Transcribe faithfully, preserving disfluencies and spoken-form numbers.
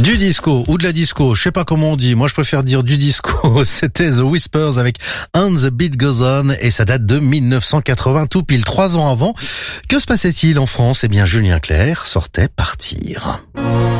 Du disco ou de la disco, je sais pas comment on dit, moi je préfère dire du disco. C'était The Whispers avec And the Beat Goes On et ça date de mille neuf cent quatre-vingts, tout pile trois ans avant. Que se passait-il en France? Eh bien Julien Clerc sortait Partir.